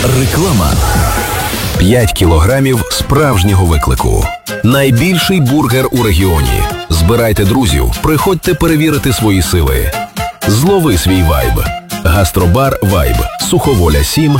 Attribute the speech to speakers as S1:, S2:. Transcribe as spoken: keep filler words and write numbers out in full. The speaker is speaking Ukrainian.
S1: Реклама. п'ять кілограмів справжнього виклику. Найбільший бургер у регіоні. Збирайте друзів, приходьте перевірити свої сили. Злови свій вайб. Гастробар «Вайб», Суховоля сім,